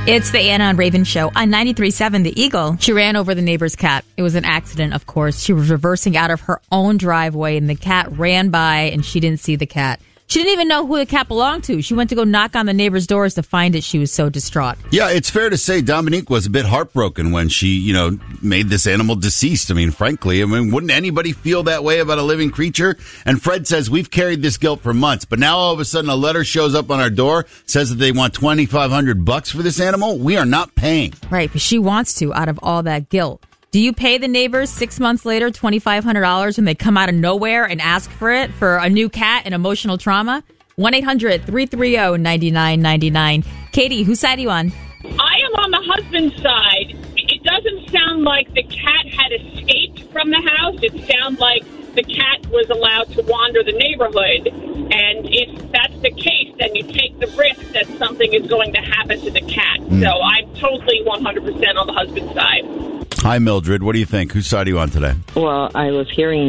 It's the Anna and Raven Show on 93.7 The Eagle. She ran over the neighbor's cat. It was an accident, of course. She was reversing out of her own driveway, and the cat ran by, and she didn't see the cat. She didn't even know who the cat belonged to. She went to go knock on the neighbor's doors to find it. She was so distraught. Yeah, it's fair to say Dominique was a bit heartbroken when she, made this animal deceased. I mean, frankly, wouldn't anybody feel that way about a living creature? And Fred says, we've carried this guilt for months, but now all of a sudden a letter shows up on our door, says that they want $2,500 for this animal. We are not paying. Right, but she wants to out of all that guilt. Do you pay the neighbors 6 months later $2,500 when they come out of nowhere and ask for it for a new cat and emotional trauma? 1-800-330-9999. Katie, whose side are you on? I am on the husband's side. It doesn't sound like the cat had escaped from the house. It sounds like the cat was allowed to wander the neighborhood. And if that's the case, then you take the risk that something is going to happen to the cat. So I'm totally 100% on the husband's side. Hi, Mildred. What do you think? Whose side are you on today? Well, I was hearing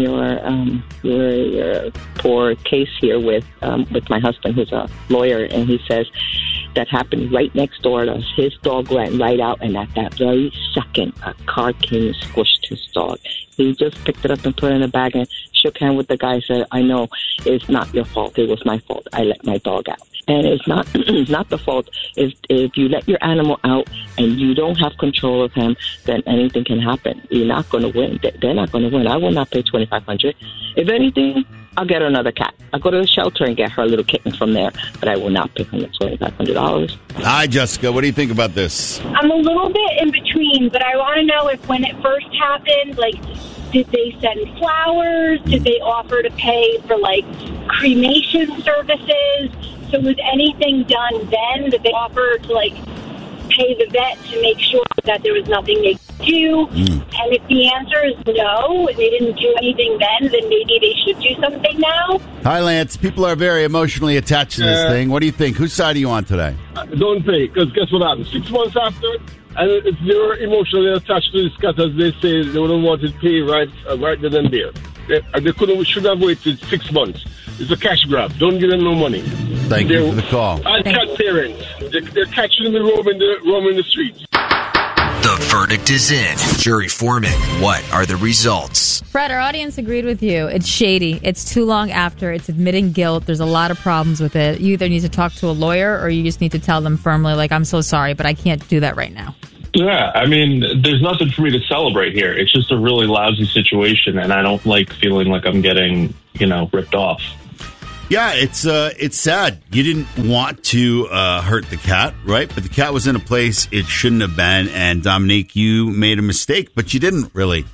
your poor case here with my husband, who's a lawyer, and he says that happened right next door to us. His dog ran right out, and at that very second, a car came and squished his dog. He just picked it up and put it in a bag and shook hands with the guy and said, I know it's not your fault. It was my fault. I let my dog out. And it's not it's not the fault. If you let your animal out and you don't have control of him, then anything can happen. You're not going to win. They're not going to win. I will not pay $2,500. If anything, I'll get her another cat. I'll go to the shelter and get her a little kitten from there, but I will not pay her $2,500. Hi, Jessica. What do you think about this? I'm a little bit in between, but I want to know if when it first happened, did they send flowers? Did they offer to pay for, cremation services? So was anything done then? Did they offer to, pay the vet to make sure that there was nothing they could do? And if the answer is no, they didn't do anything then maybe they should do something now? Hi, Lance. People are very emotionally attached to this thing. What do you think? Whose side are you on today? Don't pay, because guess what happened? 6 months after, and if they're emotionally attached to this cat, as they say, they wouldn't want to pay right then and there. They should have waited 6 months. It's a cash grab. Don't give them no money. Thank you for the call. And cat parents. They're catching them roaming the streets. The verdict is in. Jury foreman, what are the results? Fred, our audience agreed with you. It's shady. It's too long after. It's admitting guilt. There's a lot of problems with it. You either need to talk to a lawyer or you just need to tell them firmly, I'm so sorry, but I can't do that right now. Yeah, there's nothing for me to celebrate here. It's just a really lousy situation, and I don't like feeling like I'm getting, ripped off. Yeah, it's sad. You didn't want to hurt the cat, right? But the cat was in a place it shouldn't have been. And Dominique, you made a mistake, but you didn't really.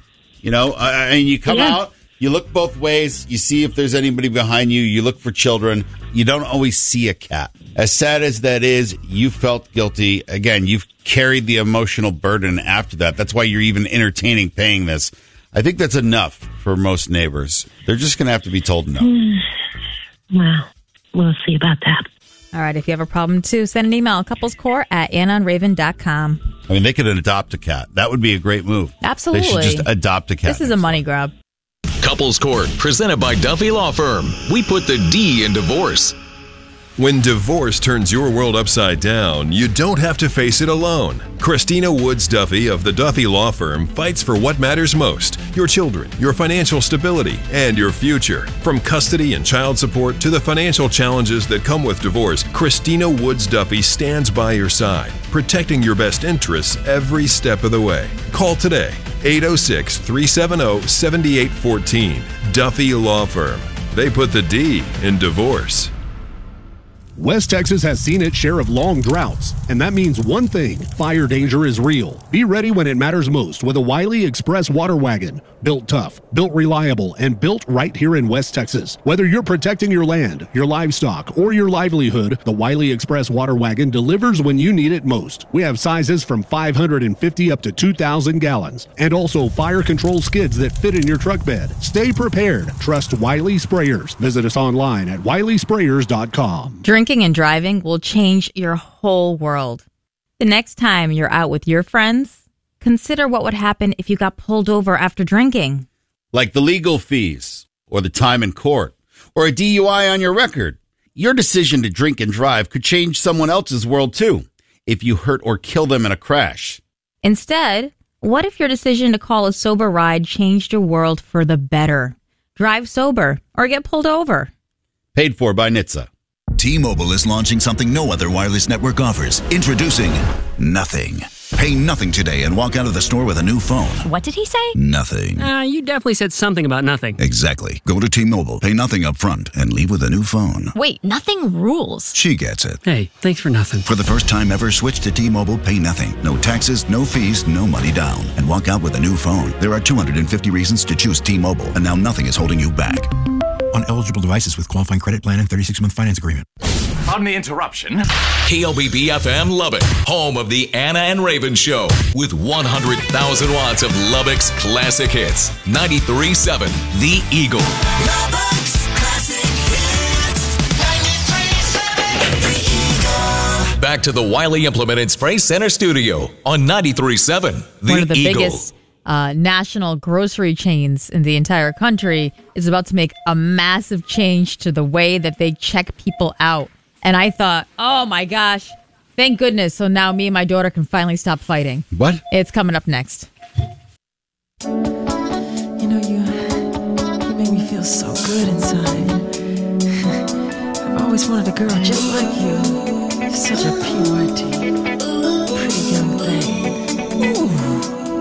You come out, you look both ways, you see if there's anybody behind you, you look for children. You don't always see a cat. As sad as that is, you felt guilty. Again, you've carried the emotional burden after that. That's why you're even entertaining paying this. I think that's enough for most neighbors. They're just going to have to be told no. Well, we'll see about that. All right, if you have a problem, too, send an email, couplescourt@annaandraven.com. They could adopt a cat. That would be a great move. Absolutely. They should just adopt a cat. This is a money grab. Couples Court, presented by Duffy Law Firm. We put the D in divorce. When divorce turns your world upside down, you don't have to face it alone. Christina Woods Duffy of the Duffy Law Firm fights for what matters most: your children, your financial stability, and your future. From custody and child support to the financial challenges that come with divorce, Christina Woods Duffy stands by your side, protecting your best interests every step of the way. Call today, 806-370-7814. Duffy Law Firm. They put the D in divorce. West Texas has seen its share of long droughts, and that means one thing: fire danger is real. Be ready when it matters most with a Wiley Express water wagon. Built tough, built reliable, and built right here in West Texas. Whether you're protecting your land, your livestock, or your livelihood, the Wiley Express water wagon delivers when you need it most. We have sizes from 550 up to 2,000 gallons, and also fire control skids that fit in your truck bed. Stay prepared. Trust Wiley Sprayers. Visit us online at wileysprayers.com. Drinking and driving will change your whole world. The next time you're out with your friends, consider what would happen if you got pulled over after drinking. Like the legal fees, or the time in court, or a DUI on your record. Your decision to drink and drive could change someone else's world too. if you hurt or kill them in a crash. Instead, what if your decision to call a sober ride changed your world for the better? Drive sober or get pulled over. Paid for by NHTSA. T-Mobile is launching something no other wireless network offers. Introducing Nothing. Pay nothing today and walk out of the store with a new phone. What did he say? Nothing. You definitely said something about nothing. Exactly. Go to T-Mobile, pay nothing up front, and leave with a new phone. Wait, nothing rules. She gets it. Hey, thanks for nothing. For the first time ever, switch to T-Mobile, pay nothing. No taxes, no fees, no money down. And walk out with a new phone. There are 250 reasons to choose T-Mobile, and now nothing is holding you back. On eligible devices with qualifying credit plan and 36-month finance agreement. Pardon the interruption. KLBB-FM Lubbock, home of the Anna and Raven Show, with 100,000 watts of Lubbock's classic hits. 93.7 The Eagle. Lubbock's classic hits. 93.7 The Eagle. Back to the Wiley Implement Spray Center studio on 93.7 The Eagle. One of the biggest national grocery chains in the entire country is about to make a massive change to the way that they check people out. And I thought, oh my gosh, thank goodness. So now me and my daughter can finally stop fighting. What? It's coming up next. You know, you make me feel so good inside. I've always wanted a girl just like you. You're such a purity.